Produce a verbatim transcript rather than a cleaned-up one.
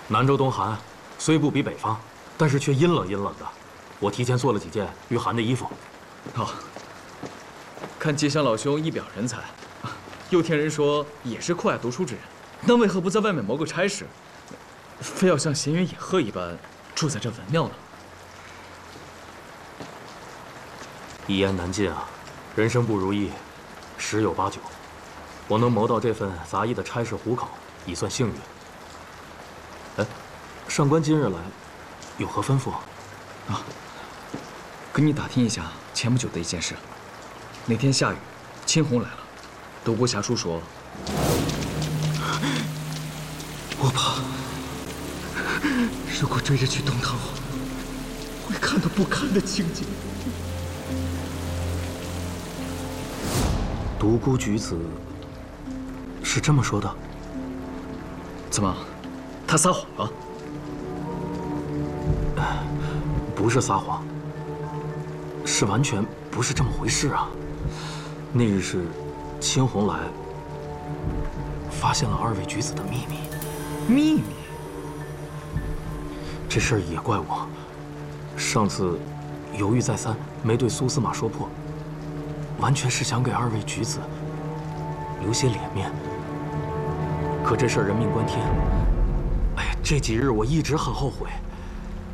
南州冬寒，虽不比北方，但是却阴冷阴冷的。我提前做了几件御寒的衣服。 好，看吉祥老兄一表人才，又听人说也是酷爱读书之人，那为何不在外面谋个差事，非要像闲云野鹤一般住在这文庙呢？ 一言难尽啊，人生不如意，十有八九。我能谋到这份杂役的差事糊口，已算幸运。哎，上官今日来，有何吩咐？ 啊，跟你打听一下前不久的一件事。那天下雨，青红来了，独孤侠叔说， 我怕，如果追着去东堂后，会看到不堪的情景。 独孤举子是这么说的？ 怎么，他撒谎了？ 不是撒谎，是完全不是这么回事啊！那日是青红来发现了二位举子的秘密。 秘密？ 这事儿也怪我，上次犹豫再三，没对苏司马说破，完全是想给二位举子留些脸面。可这事儿人命关天，哎呀，这几日我一直很后悔。